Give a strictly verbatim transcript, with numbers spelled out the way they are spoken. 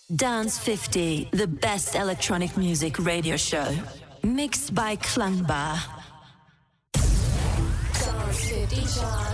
Dance fifty, the best electronic music radio show. Mixed by Klangbar. Dance fifty chart.